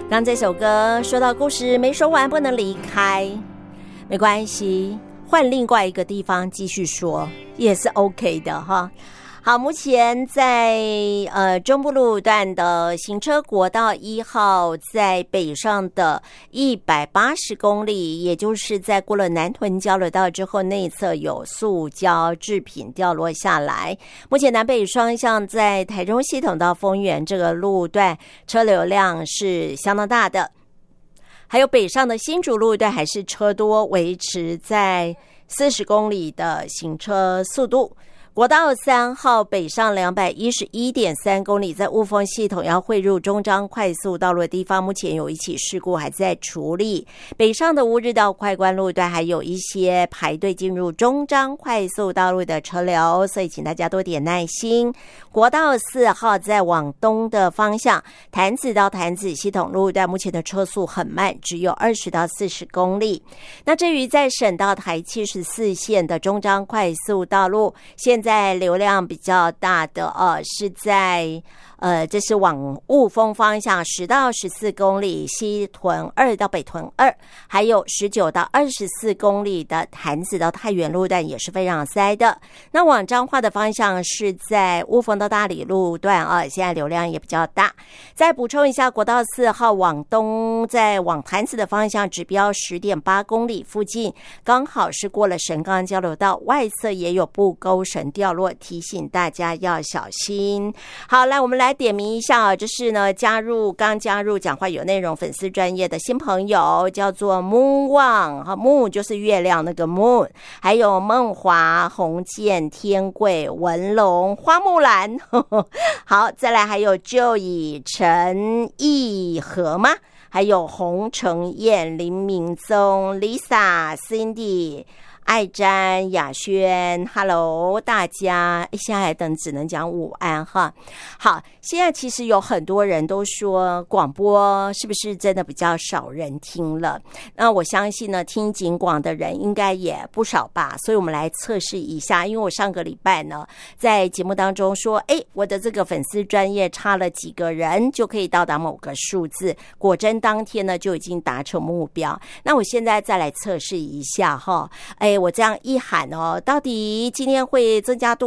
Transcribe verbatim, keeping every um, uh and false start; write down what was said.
刚这首歌说到故事没说完，不能离开，没关系，换另外一个地方继续说也是 OK 的哈。好，目前在呃中部路段的行车国道一号，在北上的一百八十公里，也就是在过了南屯交流道之后，内侧有塑胶制品掉落下来。目前南北双向在台中系统到丰原这个路段车流量是相当大的，还有北上的新竹路段还是车多，维持在四十公里的行车速度。国道三号北上两百一十一点三公里，在雾峰系统要汇入中彰快速道路的地方，目前有一起事故还在处理。北上的乌日到快关路段还有一些排队进入中彰快速道路的车流，所以请大家多点耐心。国道四号在往东的方向，潭子到潭子系统路段目前的车速很慢，只有二十到四十公里。那至于在省道台七十四线的中彰快速道路，现在在流量比较大的呃，是在呃，这是往雾峰方向十到十四公里，西屯二到北屯二，还有十九到二十四公里的潭子到太原路段也是非常塞的。那往彰化的方向是在雾峰到大理路段啊，现在流量也比较大。再补充一下，国道四号往东，在往潭子的方向指标十点八公里附近，刚好是过了神冈交流道，外侧也有布沟绳掉落，提醒大家要小心。好，来我们来点名一下啊，这是呢加入刚加入讲话有内容粉丝专页的新朋友，叫做 Moon Wang 哈 ，Moon 就是月亮那个 Moon， 还有梦华、洪建、天贵、文龙、花木兰，呵呵好，再来还有就以陈义和吗？还有洪承彦、林明宗、Lisa、Cindy。爱詹、雅轩 ，Hello 大家，现在等只能讲午安哈。好，现在其实有很多人都说广播是不是真的比较少人听了？那我相信呢，听警广的人应该也不少吧。所以我们来测试一下，因为我上个礼拜呢，在节目当中说，哎，我的这个粉丝专页差了几个人就可以到达某个数字，果真当天呢就已经达成目标。那我现在再来测试一下哈，哎。我这样一喊哦，到底今天会增加多